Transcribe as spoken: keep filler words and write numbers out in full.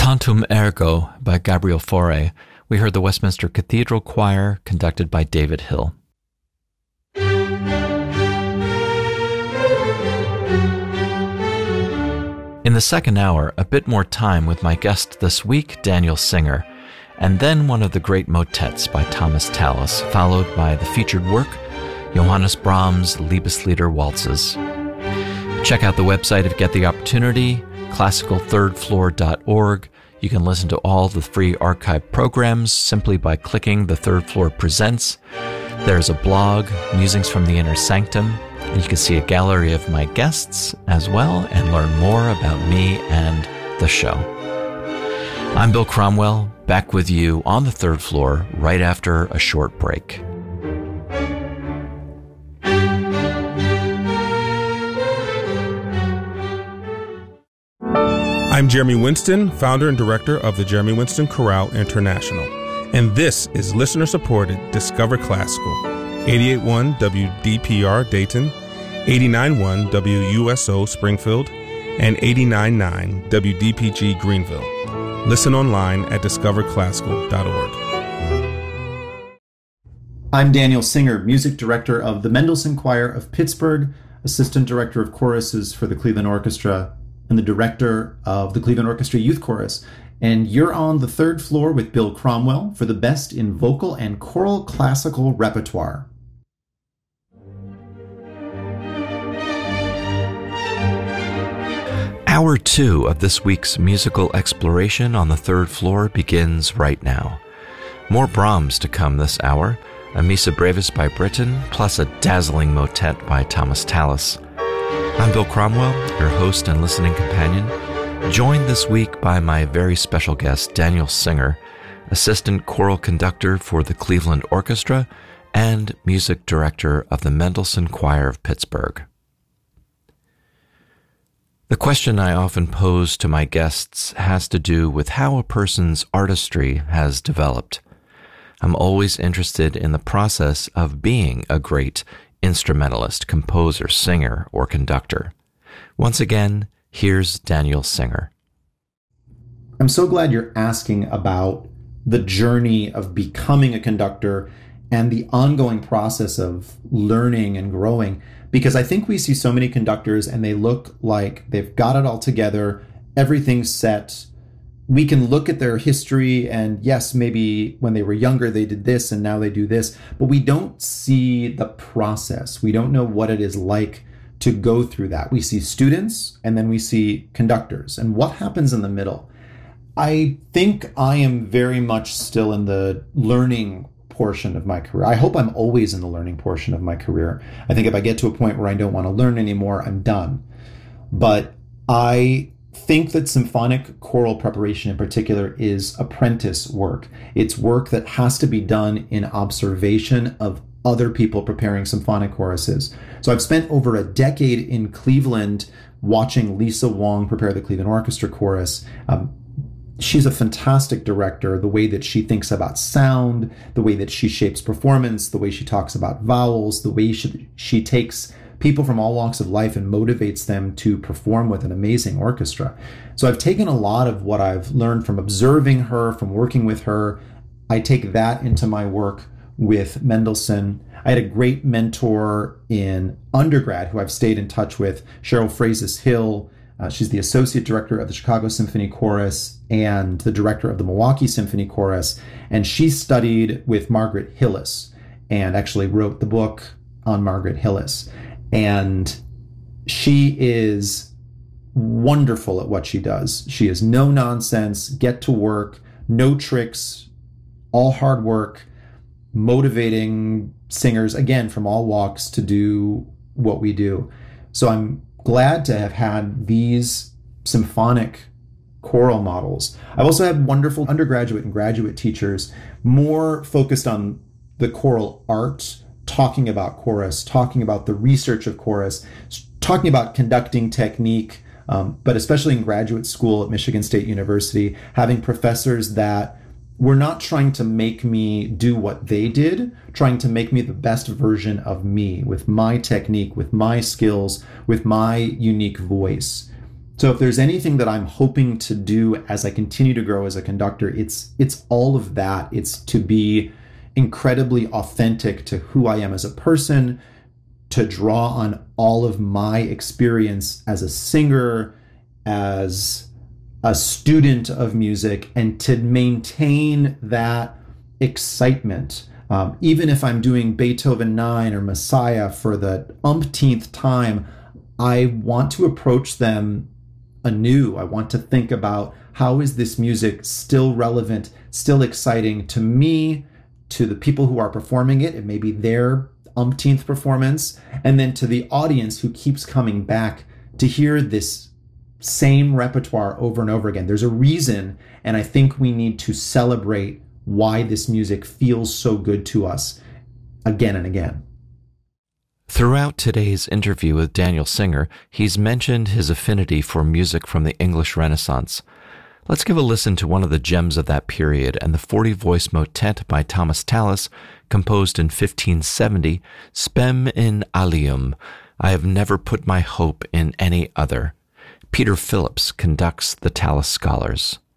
Tantum Ergo by Gabriel Fauré, we heard the Westminster Cathedral Choir, conducted by David Hill. In the second hour, a bit more time with my guest this week, Daniel Singer, and then one of the great motets by Thomas Tallis, followed by the featured work, Johannes Brahms' Liebeslieder Waltzes. Check out the website if you get the opportunity, classical third floor dot org. You can listen to all the free archive programs simply by clicking the Third Floor Presents. There's a blog, Musings from the Inner Sanctum, and you can see a gallery of my guests as well and learn more about me and the show. I'm Bill Cromwell, back with you on the third floor right after a short break. I'm Jeremy Winston, founder and director of the Jeremy Winston Chorale International, and this is listener-supported Discover Classical, eighty-eight point one W D P R Dayton, eighty-nine point one W U S O Springfield, and eighty-nine point nine W D P G Greenville. Listen online at discover classical dot org. I'm Daniel Singer, music director of the Mendelssohn Choir of Pittsburgh, assistant director of choruses for the Cleveland Orchestra, and the director of the Cleveland Orchestra Youth Chorus. And you're on the third floor with Bill Cromwell for the best in vocal and choral classical repertoire. Hour two of this week's musical exploration on the third floor begins right now. More Brahms to come this hour, a Missa Brevis by Britten, plus a dazzling motet by Thomas Tallis. I'm Bill Cromwell, your host and listening companion, joined this week by my very special guest, Daniel Singer, assistant choral conductor for the Cleveland Orchestra and music director of the Mendelssohn Choir of Pittsburgh. The question I often pose to my guests has to do with how a person's artistry has developed. I'm always interested in the process of being a great instrumentalist, composer, singer, or conductor. Once again, here's Daniel Singer. I'm so glad you're asking about the journey of becoming a conductor and the ongoing process of learning and growing, because I think we see so many conductors and they look like they've got it all together, everything's set. We can look at their history and yes, maybe when they were younger they did this and now they do this, but we don't see the process. We don't know what it is like to go through that. We see students and then we see conductors, and what happens in the middle. I think I am very much still in the learning portion of my career. I hope I'm always in the learning portion of my career. I think if I get to a point where I don't want to learn anymore, I'm done. But I think that symphonic choral preparation in particular is apprentice work. It's work that has to be done in observation of other people preparing symphonic choruses. So I've spent over a decade in Cleveland watching Lisa Wong prepare the Cleveland Orchestra Chorus. Um, she's a fantastic director. The way that she thinks about sound, the way that she shapes performance, the way she talks about vowels, the way she, she takes people from all walks of life and motivates them to perform with an amazing orchestra. So I've taken a lot of what I've learned from observing her, from working with her. I take that into my work with Mendelssohn. I had a great mentor in undergrad who I've stayed in touch with, Cheryl Frazis Hill. Uh, she's the associate director of the Chicago Symphony Chorus and the director of the Milwaukee Symphony Chorus. And she studied with Margaret Hillis and actually wrote the book on Margaret Hillis. And she is wonderful at what she does. She is no nonsense, get to work, no tricks, all hard work, motivating singers, again, from all walks to do what we do. So I'm glad to have had these symphonic choral models. I've also had wonderful undergraduate and graduate teachers, more focused on the choral art, talking about chorus, talking about the research of chorus, talking about conducting technique, um, but especially in graduate school at Michigan State University, having professors that were not trying to make me do what they did, trying to make me the best version of me with my technique, with my skills, with my unique voice. So if there's anything that I'm hoping to do as I continue to grow as a conductor, it's it's all of that. It's to be incredibly authentic to who I am as a person, to draw on all of my experience as a singer, as a student of music, and to maintain that excitement. Um, even if I'm doing Beethoven nine or Messiah for the umpteenth time, I want to approach them anew. I want to think about, how is this music still relevant, still exciting to me, to the people who are performing it, it may be their umpteenth performance, and then to the audience who keeps coming back to hear this same repertoire over and over again. There's a reason, and I think we need to celebrate why this music feels so good to us again and again. Throughout today's interview with Daniel Singer, he's mentioned his affinity for music from the English Renaissance. Let's give a listen to one of the gems of that period and the forty-voice motet by Thomas Tallis, composed in fifteen seventy, Spem in alium, I have never put my hope in any other. Peter Phillips conducts the Tallis Scholars.